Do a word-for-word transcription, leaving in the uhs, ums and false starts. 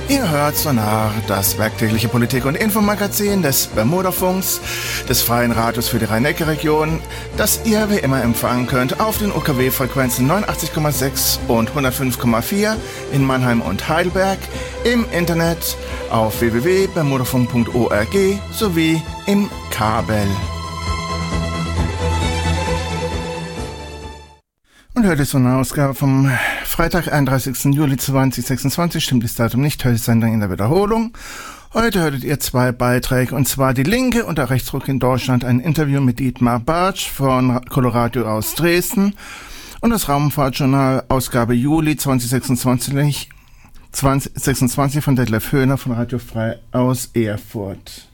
Ihr hört Sonar, das werktägliche Politik- und Infomagazin des Bermudafunks, des Freien Radios für die Rhein-Neckar-Region, das ihr wie immer empfangen könnt auf den U K W-Frequenzen neunundachtzig Komma sechs und hundertfünf Komma vier in Mannheim und Heidelberg, im Internet auf w w w punkt bermudafunk punkt org sowie im Kabel. Und heute ist so eine Ausgabe vom Freitag, einunddreißigsten Juli zweitausendsechsundzwanzig, stimmt das Datum nicht, heute ist Sendung in der Wiederholung. Heute hörtet ihr zwei Beiträge, und zwar Die Linke und der Rechtsruck in Deutschland, ein Interview mit Dietmar Bartsch von Coloradio aus Dresden und das Raumfahrtjournal, Ausgabe Juli zweitausendsechsundzwanzig, zweitausendsechsundzwanzig von Detlef Höhner von Radio Frei aus Erfurt.